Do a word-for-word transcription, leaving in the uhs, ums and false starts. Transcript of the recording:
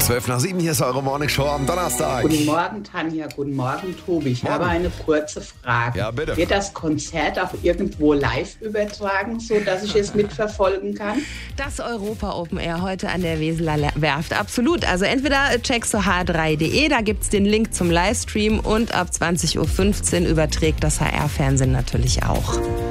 zwölf nach sieben, hier ist eure Morning Show am Donnerstag. Guten Morgen, Tanja. Guten Morgen, Tobi. Ich Morgen. habe eine kurze Frage. Ja, bitte. Wird das Konzert auch irgendwo live übertragen, so dass ich es mitverfolgen kann? Das Europa Open Air heute an der Weseler Werft. Absolut. Also entweder checkst du h drei punkt de, da gibt's den Link zum Livestream und ab zwanzig Uhr fünfzehn überträgt das H R-Fernsehen natürlich auch.